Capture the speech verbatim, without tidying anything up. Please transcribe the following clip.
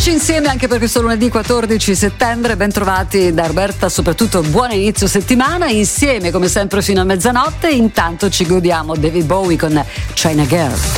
Eccoci insieme anche per questo lunedì quattordici settembre, ben trovati da Roberta, soprattutto buon inizio settimana, insieme come sempre fino a mezzanotte. Intanto ci godiamo David Bowie con China Girl.